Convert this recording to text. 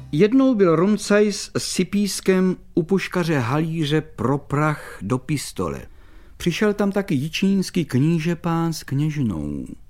Jednou byl Roncajs s Sipískem u puškaře Halíře pro prach do pistole. Přišel tam taky jičínský knížepán s kněžnou.